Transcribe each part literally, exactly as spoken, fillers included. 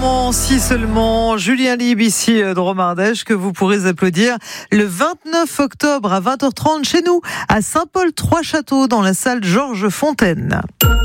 Si seulement Julien Libre ici de Romardèche que vous pourrez applaudir le vingt-neuf octobre à vingt heures trente chez nous à Saint-Paul-Trois-Châteaux dans la salle Georges Fontaine.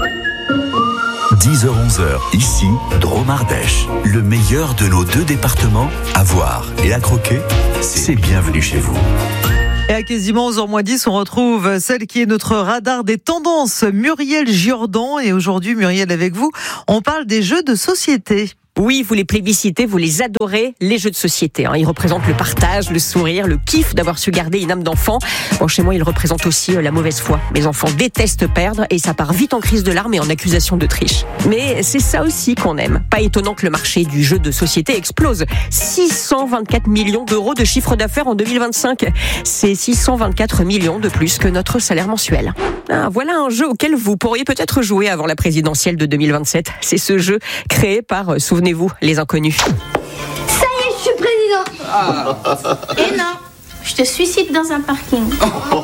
dix heures onze heures, ici, Dromardèche. Le meilleur de nos deux départements à voir et à croquer, c'est bienvenue chez vous. Et à quasiment onze heures moins dix, on retrouve celle qui est notre radar des tendances, Muriel Giordan. Et aujourd'hui, Muriel, avec vous, on parle des jeux de société. Oui, vous les plébiscitez, vous les adorez, les jeux de société. Hein. Ils représentent le partage, le sourire, le kiff d'avoir su garder une âme d'enfant. Bon, chez moi, ils représentent aussi euh, la mauvaise foi. Mes enfants détestent perdre et ça part vite en crise de larmes et en accusation de triche. Mais c'est ça aussi qu'on aime. Pas étonnant que le marché du jeu de société explose. six cent vingt-quatre millions d'euros de chiffre d'affaires en deux mille vingt-cinq. C'est six cent vingt-quatre millions de plus que notre salaire mensuel. Ah, voilà un jeu auquel vous pourriez peut-être jouer avant la présidentielle de deux mille vingt-sept. C'est ce jeu créé par, euh, souvenez-vous, les inconnus. Ça y est, je suis président. Ah. Et non, je te suicide dans un parking. Oh,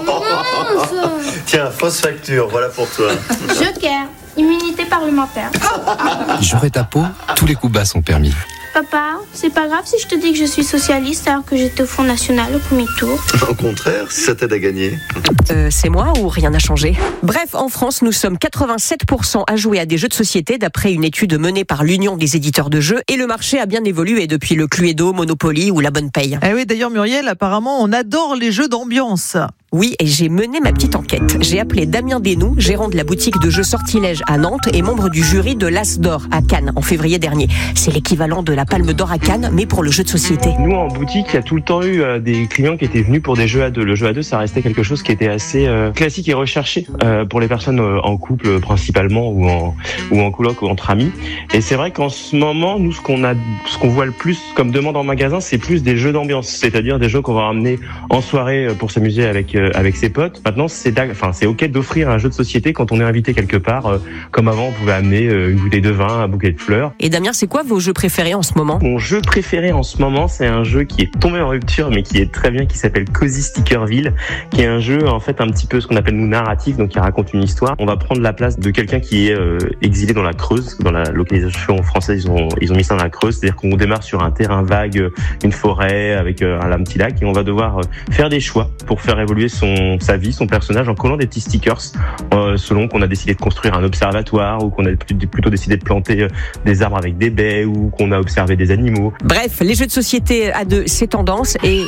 tiens, fausse facture, voilà pour toi. Joker, immunité parlementaire. J'aurai ta peau, tous les coups bas sont permis. Papa, c'est pas grave si je te dis que je suis socialiste alors que j'étais au Front National au premier tour. Au contraire, si ça t'aide à gagner. Euh, c'est moi ou rien n'a changé ? Bref, en France, nous sommes quatre-vingt-sept pour cent à jouer à des jeux de société d'après une étude menée par l'Union des éditeurs de jeux. Et le marché a bien évolué depuis le Cluedo, Monopoly ou la Bonne Paye. Eh oui, d'ailleurs, Muriel, apparemment, on adore les jeux d'ambiance. Oui, et j'ai mené ma petite enquête. J'ai appelé Damien Desnoux, gérant de la boutique de jeux Sortilège à Nantes et membre du jury de l'As d'Or à Cannes en février dernier. C'est l'équivalent de la Palme d'Or à Cannes, mais pour le jeu de société. Nous, en boutique, il y a tout le temps eu euh, des clients qui étaient venus pour des jeux à deux. Le jeu à deux, ça restait quelque chose qui était assez euh, classique et recherché euh, pour les personnes euh, en couple euh, principalement ou en ou en coloc ou entre amis. Et c'est vrai qu'en ce moment, nous, ce qu'on a, ce qu'on voit le plus comme demande en magasin, c'est plus des jeux d'ambiance, c'est-à-dire des jeux qu'on va ramener en soirée euh, pour s'amuser avec euh, avec ses potes. Maintenant, c'est enfin c'est ok d'offrir un jeu de société quand on est invité quelque part. Euh, comme avant, on pouvait amener euh, une bouteille de vin, un bouquet de fleurs. Et Damien, c'est quoi vos jeux préférés en ce moment ? Mon jeu préféré en ce moment, c'est un jeu qui est tombé en rupture, mais qui est très bien, qui s'appelle Cozy Stickerville, qui est un jeu en fait un petit peu ce qu'on appelle nous narratif, donc qui raconte une histoire. On va prendre la place de quelqu'un qui est euh, exilé dans la Creuse, dans la localisation française, ils ont ils ont mis ça dans la Creuse, c'est-à-dire qu'on démarre sur un terrain vague, une forêt avec euh, un petit lac, et on va devoir euh, faire des choix pour faire évoluer son sa vie, son personnage, en collant des petits stickers euh, selon qu'on a décidé de construire un observatoire ou qu'on a plutôt décidé de planter euh, des arbres avec des baies ou qu'on a observé des animaux. Bref, les jeux de société à deux, c'est tendance et...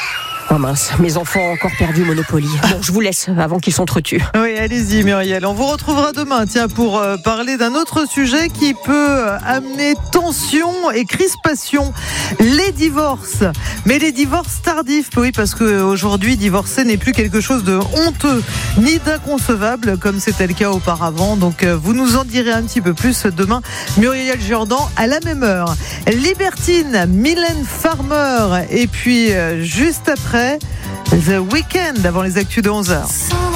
Oh mince, mes enfants ont encore perdu Monopoly. Bon, je vous laisse avant qu'ils s'entretuent. Oui, allez-y Muriel. On vous retrouvera demain, tiens, pour euh, parler d'un autre sujet qui peut euh, amener tension et crispation. Les divorces. Mais les divorces tardifs, oui, parce qu'aujourd'hui, divorcer n'est plus quelque chose de honteux ni d'inconcevable comme c'était le cas auparavant. Donc, euh, vous nous en direz un petit peu plus demain. Muriel Giordan à la même heure. Libertine, Mylène Farmer. Et puis, euh, juste après, The Weeknd avant les actus de onze heures.